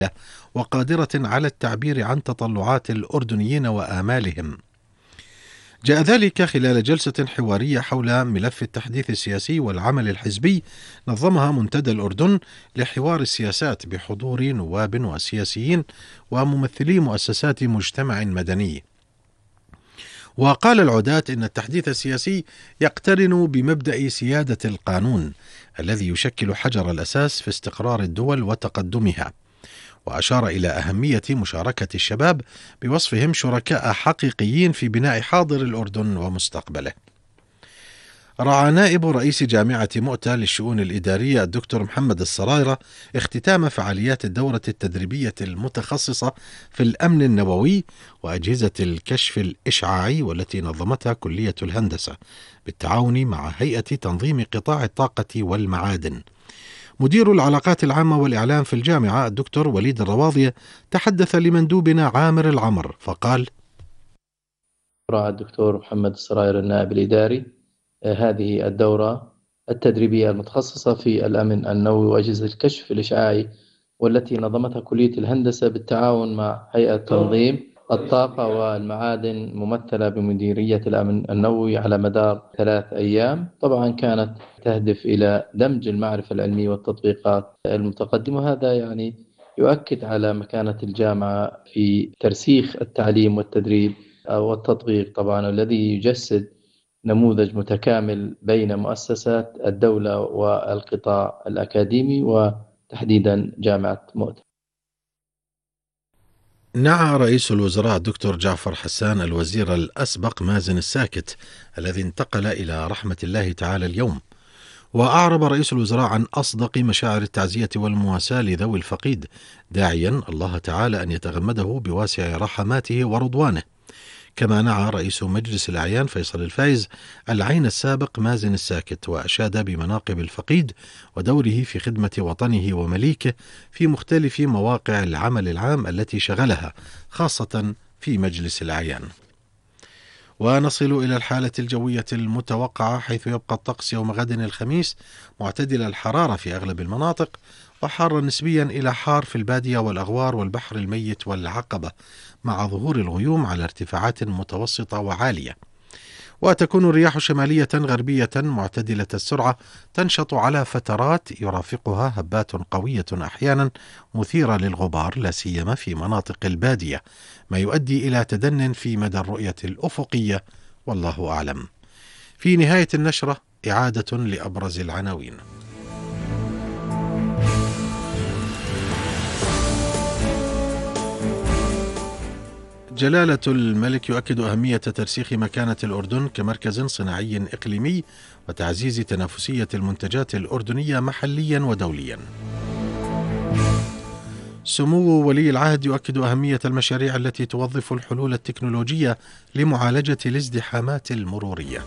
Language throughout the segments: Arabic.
وقادرة على التعبير عن تطلعات الأردنيين وآمالهم. جاء ذلك خلال جلسة حوارية حول ملف التحديث السياسي والعمل الحزبي نظمها منتدى الأردن لحوار السياسات بحضور نواب وسياسيين وممثلي مؤسسات مجتمع مدني. وقال العداة إن التحديث السياسي يقترن بمبدأ سيادة القانون الذي يشكل حجر الأساس في استقرار الدول وتقدمها، وأشار إلى أهمية مشاركة الشباب بوصفهم شركاء حقيقيين في بناء حاضر الأردن ومستقبله. رعى نائب رئيس جامعة مؤتة للشؤون الإدارية الدكتور محمد السرايرة اختتام فعاليات الدورة التدريبية المتخصصة في الأمن النووي وأجهزة الكشف الإشعاعي والتي نظمتها كلية الهندسة بالتعاون مع هيئة تنظيم قطاع الطاقة والمعادن. مدير العلاقات العامة والإعلام في الجامعة الدكتور وليد الرواضية تحدث لمندوبنا عامر العمر فقال: رعى الدكتور محمد السراير النائب الإداري هذه الدورة التدريبية المتخصصة في الأمن النووي وأجهزة الكشف الإشعاعي والتي نظمتها كلية الهندسة بالتعاون مع هيئة تنظيم الطاقة والمعادن ممثلة بمديرية الأمن النووي على مدار 3 أيام. طبعا كانت تهدف إلى دمج المعرفة العلمية والتطبيقات المتقدمة، هذا يعني يؤكد على مكانة الجامعة في ترسيخ التعليم والتدريب والتطبيق طبعا، الذي يجسد نموذج متكامل بين مؤسسات الدولة والقطاع الأكاديمي وتحديدا جامعة مؤتة. نعى رئيس الوزراء الدكتور جعفر حسان الوزير الأسبق مازن الساكت الذي انتقل إلى رحمة الله تعالى اليوم، وأعرب رئيس الوزراء عن أصدق مشاعر التعزية والمواساة لذوي الفقيد، داعيا الله تعالى أن يتغمده بواسع رحماته ورضوانه. كما نعى رئيس مجلس الأعيان فيصل الفايز العين السابق مازن الساكت وأشاد بمناقب الفقيد ودوره في خدمة وطنه ومليكه في مختلف مواقع العمل العام التي شغلها خاصة في مجلس الأعيان. ونصل إلى الحالة الجوية المتوقعة، حيث يبقى الطقس يوم غد الخميس معتدل الحرارة في أغلب المناطق، وحار نسبيا إلى حار في البادية والأغوار والبحر الميت والعقبة، مع ظهور الغيوم على ارتفاعات متوسطة وعالية. وتكون الرياح شمالية غربية معتدلة السرعة تنشط على فترات يرافقها هبات قوية أحيانا مثيرة للغبار، لا سيما في مناطق البادية، ما يؤدي إلى تدن في مدى الرؤية الأفقية، والله أعلم. في نهاية النشرة إعادة لأبرز العناوين. جلالة الملك يؤكد أهمية ترسيخ مكانة الأردن كمركز صناعي إقليمي وتعزيز تنافسية المنتجات الأردنية محليا ودوليا. سمو ولي العهد يؤكد أهمية المشاريع التي توظف الحلول التكنولوجية لمعالجة الازدحامات المرورية.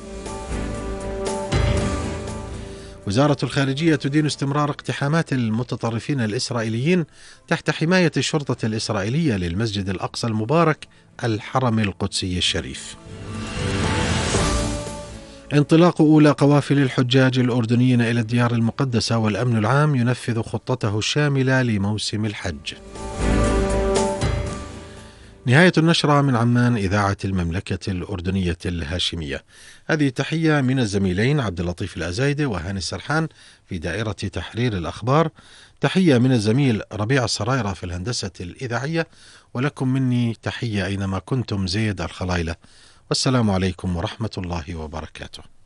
وزارة الخارجية تدين استمرار اقتحامات المتطرفين الإسرائيليين تحت حماية الشرطة الإسرائيلية للمسجد الأقصى المبارك الحرم القدسي الشريف. انطلاق أولى قوافل الحجاج الأردنيين إلى الديار المقدسة، والأمن العام ينفذ خطته الشاملة لموسم الحج. نهاية النشرة من عمان، إذاعة المملكة الأردنية الهاشمية. هذه تحية من الزميلين عبد اللطيف الأزايدة وهاني السرحان في دائرة تحرير الأخبار. تحية من الزميل ربيع السرايرة في الهندسة الإذاعية، ولكم مني تحية أينما كنتم زيد الخلايلة، والسلام عليكم ورحمة الله وبركاته.